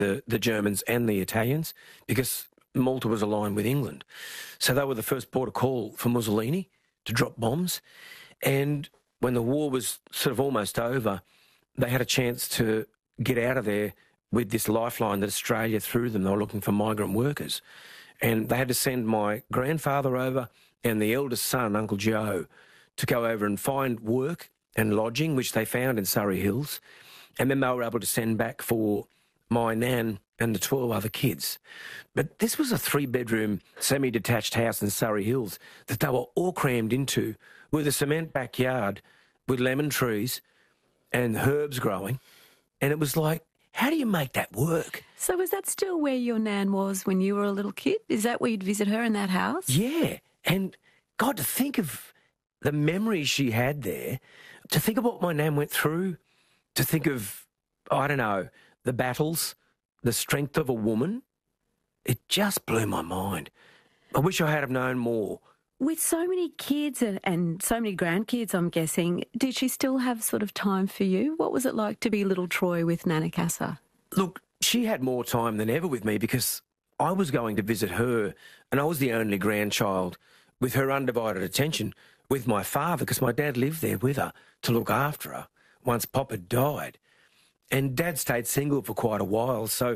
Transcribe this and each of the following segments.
the Germans and the Italians, because Malta was aligned with England. So they were the first port of call for Mussolini to drop bombs. And when the war was sort of almost over, they had a chance to get out of there with this lifeline that Australia threw them. They were looking for migrant workers. And they had to send my grandfather over and the eldest son, Uncle Joe, to go over and find work and lodging, which they found in Surrey Hills. And then they were able to send back for my nan and the 12 other kids. But this was a 3-bedroom, semi-detached house in Surrey Hills that they were all crammed into, with a cement backyard with lemon trees and herbs growing. And it was like, how do you make that work? So was that still where your nan was when you were a little kid? Is that where you'd visit her, in that house? Yeah. And God, to think of the memories she had there, to think of what my nan went through, to think of, I don't know, the battles, the strength of a woman, it just blew my mind. I wish I had have known more. With so many kids and so many grandkids, I'm guessing, did she still have sort of time for you? What was it like to be little Troy with Nana Casa? Look, she had more time than ever with me because I was going to visit her and I was the only grandchild with her undivided attention with my father, because my dad lived there with her to look after her once Pop had died. And Dad stayed single for quite a while, so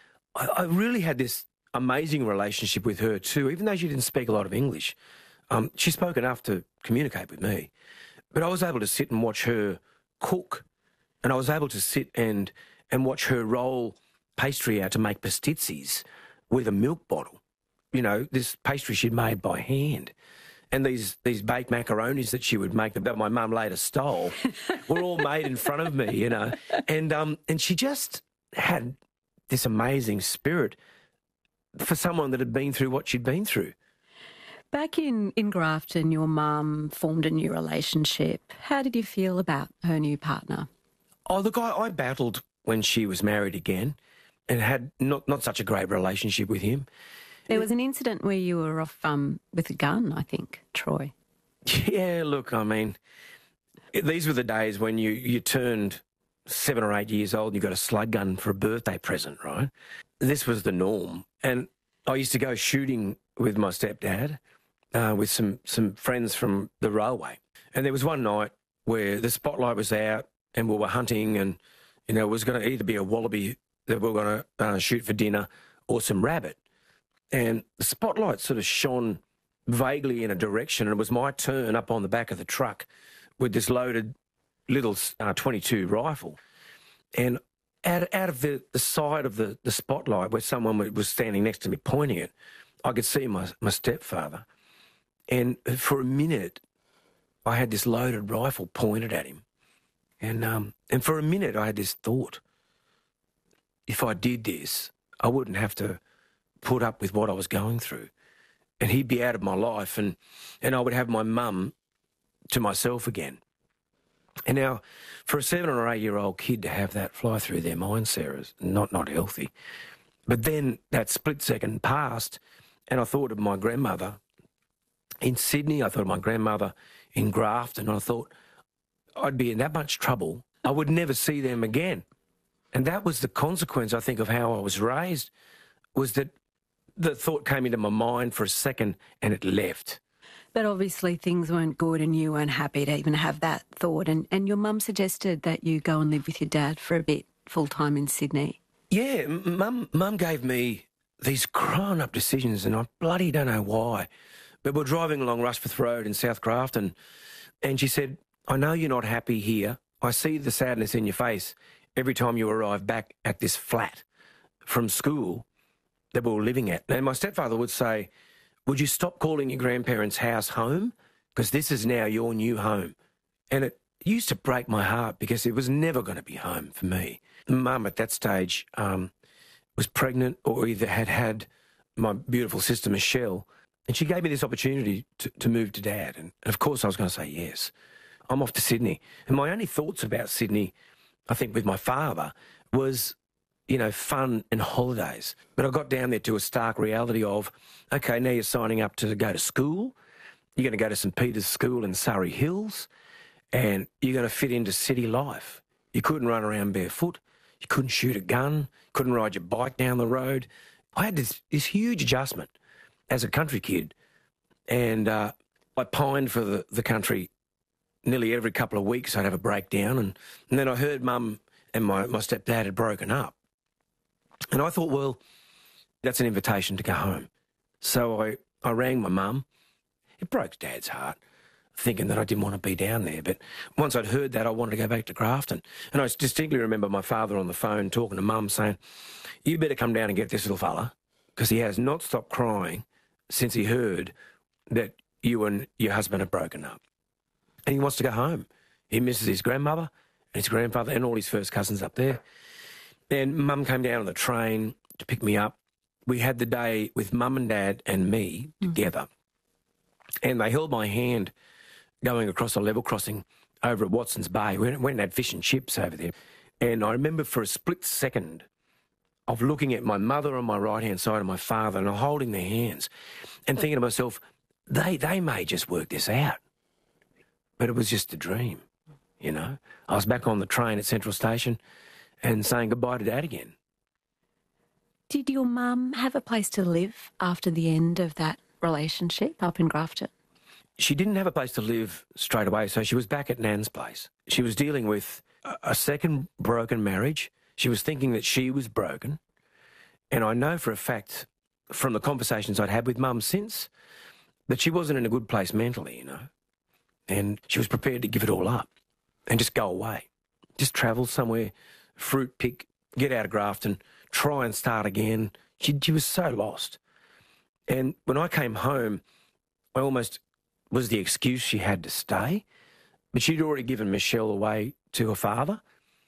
I really had this amazing relationship with her too, even though she didn't speak a lot of English. She spoke enough to communicate with me. But I was able to sit and watch her cook, and I was able to sit and watch her roll pastry out to make pastizzis with a milk bottle. You know, this pastry she'd made by hand. And these baked macaronis that she would make that my mum later stole were all made in front of me, you know. And she just had this amazing spirit for someone that had been through what she'd been through. Back in Grafton, your mum formed a new relationship. How did you feel about her new partner? Oh, look, I battled when she was married again and had not such a great relationship with him. There was an incident where you were off with a gun, I think, Troy. Yeah, look, I mean, these were the days when you turned 7 or 8 years old and you got a slug gun for a birthday present, right? This was the norm. And I used to go shooting with my stepdad, with some friends from the railway. And there was one night where the spotlight was out and we were hunting and, you know, it was going to either be a wallaby that we were going to shoot for dinner or some rabbit. And the spotlight sort of shone vaguely in a direction, and it was my turn up on the back of the truck with this loaded little .22 rifle. And out of the side of the spotlight where someone was standing next to me pointing it, I could see my stepfather. And for a minute, I had this loaded rifle pointed at him. And for a minute, I had this thought, if I did this, I wouldn't have to put up with what I was going through. And he'd be out of my life and I would have my mum to myself again. And now, for a 7 or 8 year old kid to have that fly through their mind, Sarah, is not healthy. But then that split second passed and I thought of my grandmother in Sydney, I thought of my grandmother in Grafton, and I thought I'd be in that much trouble, I would never see them again. And that was the consequence, I think, of how I was raised, was that the thought came into my mind for a second and it left. But obviously things weren't good and you weren't happy to even have that thought. And your mum suggested that you go and live with your dad for a bit, full-time in Sydney. Yeah, Mum gave me these grown-up decisions and I bloody don't know why. But we're driving along Rushforth Road in South Grafton and she said, I know you're not happy here. I see the sadness in your face every time you arrive back at this flat from school that we were living at. And my stepfather would say, would you stop calling your grandparents' house home? Because this is now your new home. And it used to break my heart because it was never going to be home for me. Mum at that stage was pregnant or either had my beautiful sister Michelle, and she gave me this opportunity to move to Dad. And of course I was going to say yes. I'm off to Sydney. And my only thoughts about Sydney, I think with my father, was, you know, fun and holidays. But I got down there to a stark reality of, okay, now you're signing up to go to school. You're going to go to St Peter's School in Surrey Hills, and you're going to fit into city life. You couldn't run around barefoot. You couldn't shoot a gun, couldn't ride your bike down the road. I had this huge adjustment as a country kid, and I pined for the country nearly every couple of weeks. I'd have a breakdown, and then I heard Mum and my stepdad had broken up. And I thought, well, that's an invitation to go home. So I rang my mum. It broke Dad's heart, thinking that I didn't want to be down there. But once I'd heard that, I wanted to go back to Grafton. And I distinctly remember my father on the phone talking to Mum saying, you better come down and get this little fella, because he has not stopped crying since he heard that you and your husband have broken up. And he wants to go home. He misses his grandmother and his grandfather and all his first cousins up there. And Mum came down on the train to pick me up. We had the day with Mum and Dad and me together. And they held my hand going across a level crossing over at Watson's Bay. We went and had fish and chips over there. And I remember for a split second of looking at my mother on my right-hand side and my father and holding their hands and thinking to myself, they may just work this out. But it was just a dream, you know. I was back on the train at Central Station and saying goodbye to Dad again. Did your mum have a place to live after the end of that relationship up in Grafton? She didn't have a place to live straight away, so she was back at Nan's place. She was dealing with a second broken marriage. She was thinking that she was broken. And I know for a fact from the conversations I'd had with Mum since that she wasn't in a good place mentally, you know. And she was prepared to give it all up and just go away. Just travel somewhere, fruit pick, get out of Grafton, try and start again. She was so lost. And when I came home, I almost was the excuse she had to stay. But she'd already given Michelle away to her father,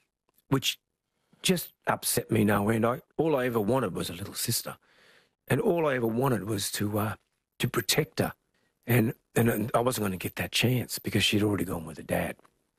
which just upset me no end. All I ever wanted was a little sister. And all I ever wanted was to protect her. And I wasn't going to get that chance because she'd already gone with her dad.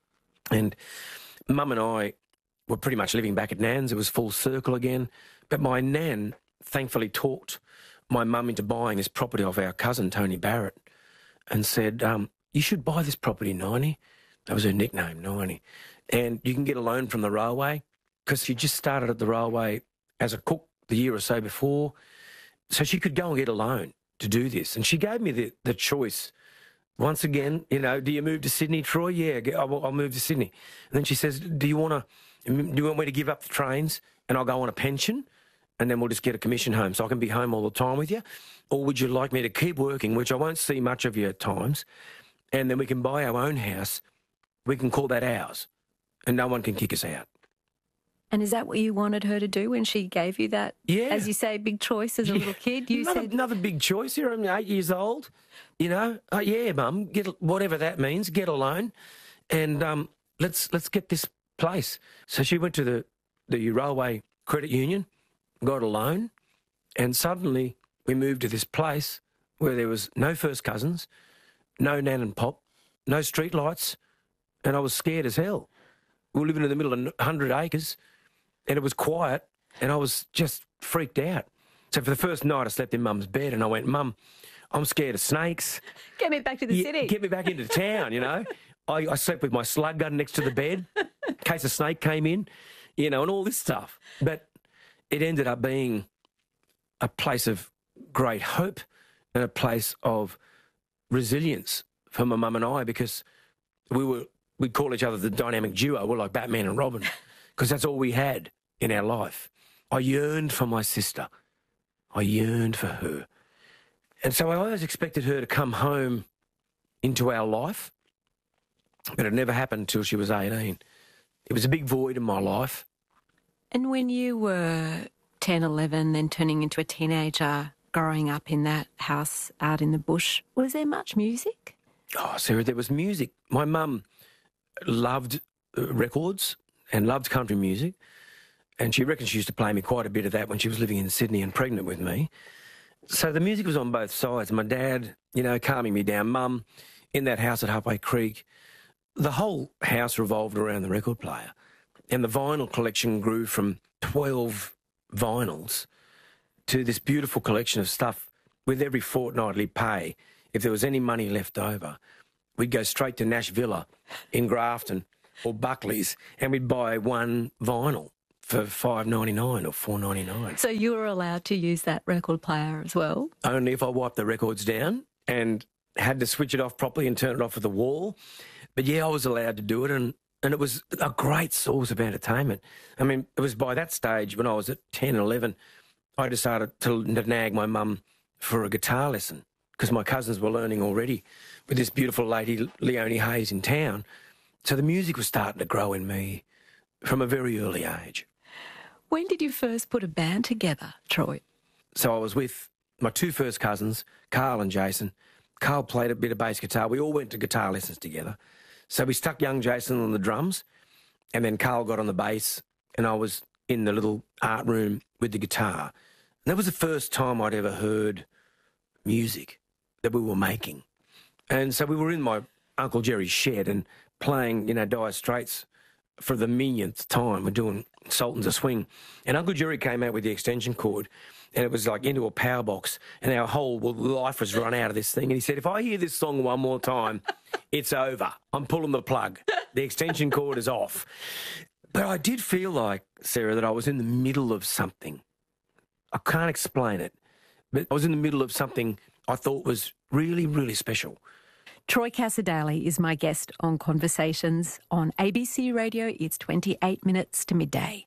And Mum and I were pretty much living back at Nan's. It was full circle again. But my Nan thankfully talked my mum into buying this property off our cousin, Tony Barrett, and said, you should buy this property, Niney. That was her nickname, Niney. And you can get a loan from the railway, because she just started at the railway as a cook the year or so before. So she could go and get a loan to do this. And she gave me the choice. Once again, you know, do you move to Sydney, Troy? Yeah, I'll move to Sydney. And then she says, do you want me to give up the trains and I'll go on a pension and then we'll just get a commission home so I can be home all the time with you? Or would you like me to keep working, which I won't see much of you at times, and then we can buy our own house, we can call that ours, and no one can kick us out? And is that what you wanted her to do when she gave you that, as you say, big choice as a little kid? You said another big choice here. I'm 8 years old. You know, yeah, Mum, get whatever that means, get a loan, and let's get this place. So she went to the Railway Credit Union, got a loan, and suddenly we moved to this place where there was no first cousins, no Nan and Pop, no street lights, and I was scared as hell. We were living in the middle of 100 acres. And it was quiet, and I was just freaked out. So for the first night, I slept in Mum's bed, and I went, Mum, I'm scared of snakes. Get me back to the city. Get me back into town, you know. I slept with my slug gun next to the bed in case a snake came in, you know, and all this stuff. But it ended up being a place of great hope and a place of resilience for my mum and I, because we'd call each other the dynamic duo. We're like Batman and Robin, because that's all we had in our life. I yearned for my sister. I yearned for her. And so I always expected her to come home into our life, but it never happened until she was 18. It was a big void in my life. And when you were 10, 11, then turning into a teenager, growing up in that house out in the bush, was there much music? Oh, Sarah, there was music. My mum loved records and loved country music, and she reckons she used to play me quite a bit of that when she was living in Sydney and pregnant with me. So the music was on both sides. My dad, you know, calming me down. Mum, in that house at Halfway Creek, the whole house revolved around the record player. And the vinyl collection grew from 12 vinyls to this beautiful collection of stuff. With every fortnightly pay, if there was any money left over, we'd go straight to Nash Villa in Grafton or Buckley's, and we'd buy one vinyl for $5.99 or $4.99. So you were allowed to use that record player as well? Only if I wiped the records down and had to switch it off properly and turn it off at the wall. But yeah, I was allowed to do it, and it was a great source of entertainment. I mean, it was by that stage when I was at 10 and 11, I decided to nag my mum for a guitar lesson because my cousins were learning already with this beautiful lady, Leonie Hayes, in town. So the music was starting to grow in me from a very early age. When did you first put a band together, Troy? So I was with my two first cousins, Carl and Jason. Carl played a bit of bass guitar. We all went to guitar lessons together. So we stuck young Jason on the drums, and then Carl got on the bass, and I was in the little art room with the guitar. And that was the first time I'd ever heard music that we were making. And so we were in my Uncle Jerry's shed and playing, Dire Straits for the millionth time. We're doing Sultans of Swing. And Uncle Jerry came out with the extension cord, and it was like into a power box, and our whole life was run out of this thing. And he said, if I hear this song one more time, it's over. I'm pulling the plug. The extension cord is off. But I did feel like, Sarah, that I was in the middle of something. I can't explain it, but I was in the middle of something I thought was really, really special. Troy Cassar-Daley is my guest on Conversations on ABC Radio. It's 28 minutes to midday.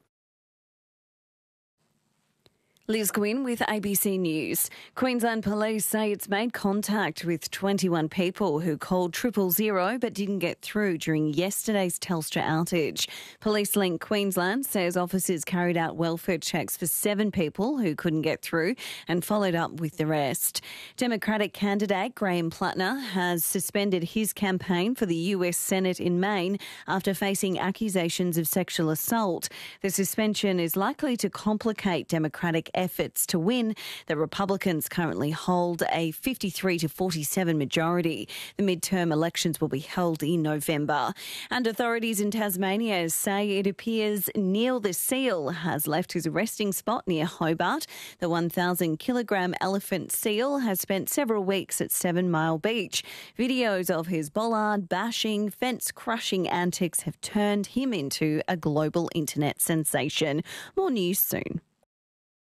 Liz Gwynn with ABC News. Queensland Police say it's made contact with 21 people who called 000 but didn't get through during yesterday's Telstra outage. Police Link Queensland says officers carried out welfare checks for 7 people who couldn't get through and followed up with the rest. Democratic candidate Graham Plattner has suspended his campaign for the US Senate in Maine after facing accusations of sexual assault. The suspension is likely to complicate Democratic efforts to win. The Republicans currently hold a 53 to 47 majority. The midterm elections will be held in November. And authorities in Tasmania say it appears Neil the seal has left his resting spot near Hobart. The 1,000-kilogram elephant seal has spent several weeks at 7 Mile Beach. Videos of his bollard bashing, fence-crushing antics have turned him into a global internet sensation. More news soon.